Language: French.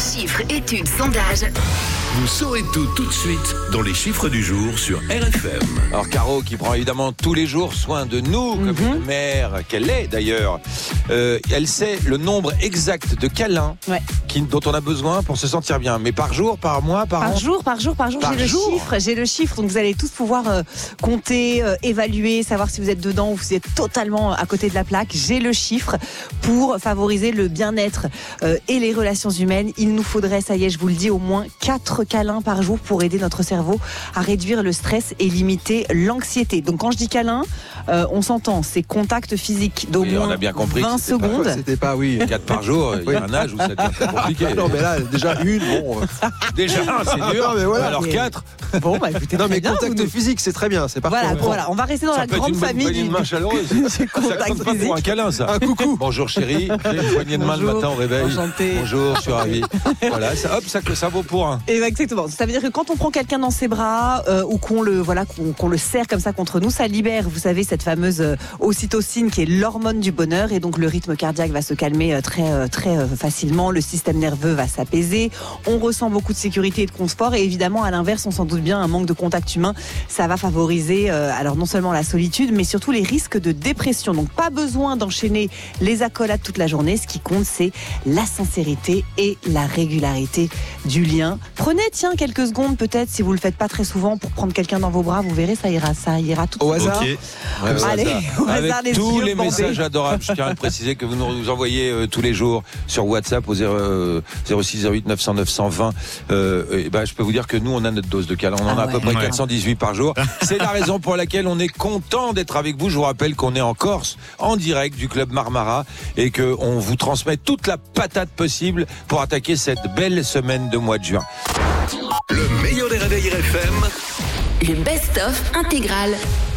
Chiffres, études, sondages. Vous saurez tout de suite dans les chiffres du jour sur RFM. Alors Caro, qui prend évidemment tous les jours soin de nous, comme une mère qu'elle est d'ailleurs, elle sait le nombre exact de câlins dont on a besoin pour se sentir bien. Mais par jour, par mois, par an Par jour, j'ai le chiffre. Donc vous allez tous pouvoir compter, évaluer, savoir si vous êtes dedans ou si vous êtes totalement à côté de la plaque. J'ai le chiffre pour favoriser le bien-être et les relations humaines. Il nous faudrait, ça y est, je vous le dis, au moins 4 câlins par jour pour aider notre cerveau à réduire le stress et limiter l'anxiété. Donc quand je dis câlin, on s'entend, c'est contact physique d'au moins on a bien compris 20 secondes. C'était pas, 4 par jour, il y a un âge où ça devient très compliqué. Non, mais là, déjà une, bon. Déjà, c'est dur. Non, mais voilà. Alors 4. Bon, bah écoutez, Non, mais très bien, contact physique, c'est très bien, c'est parfait. Voilà, on va rester dans la grande famille une main chaleureuse. du Ça contact compte pas physique. pour un câlin, ça. Un coucou. Bonjour chérie, j'ai une poignée de main le Bonjour. matin au réveil. Enchanté. Bonjour, je suis ravi. Voilà, ça vaut pour un. Et exactement. Ça veut dire que quand on prend quelqu'un dans ses bras ou qu'on le serre comme ça contre nous, ça libère, vous savez, cette fameuse ocytocine qui est l'hormone du bonheur, et donc le rythme cardiaque va se calmer très facilement, le système nerveux va s'apaiser, on ressent beaucoup de sécurité et de confort, et évidemment à l'inverse, on s'en doute bien, un manque de contact humain, ça va favoriser alors non seulement la solitude, mais surtout les risques de dépression. Donc pas besoin d'enchaîner les accolades toute la journée, ce qui compte c'est la sincérité et la régularité du lien. Prenez quelques secondes peut-être, si vous le faites pas très souvent, pour prendre quelqu'un dans vos bras, vous verrez, ça ira tout de Au suite. hasard. Allez, au hasard, Avec tous yeux les bandés. messages adorables, je tiens à le préciser, que vous nous envoyez tous les jours sur WhatsApp au 06 08 900 920. Je peux vous dire que nous, on a notre dose de câlin. On en a à peu près 418 par jour. C'est la raison pour laquelle on est content d'être avec vous. Je vous rappelle qu'on est en Corse, en direct du club Marmara, et qu'on vous transmet toute la patate possible pour attaquer cette belle semaine de mois de juin. Le meilleur des réveils RFM. Le best-of intégral.